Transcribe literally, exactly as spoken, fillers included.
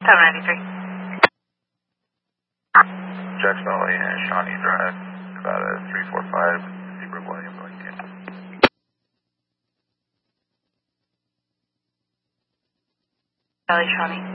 seven ninety-three. Jackson Lane and Shawnee Drive, about a three four five, Seabrook William Lincoln. Valley Shawnee.